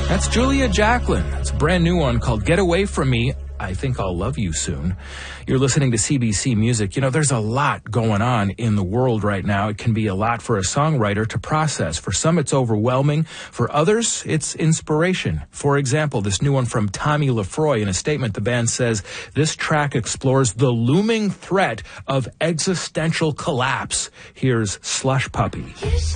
That's Julia Jacklin. It's a brand new one called Get Away From Me. I Think I'll Love You Soon. You're listening to CBC Music. You know, there's a lot going on in the world right now. It can be a lot for a songwriter to process. For some, it's overwhelming. For others, it's inspiration. For example, this new one from Tommy Lefroy. In a statement, the band says this track explores the looming threat of existential collapse. Here's Slush Puppy.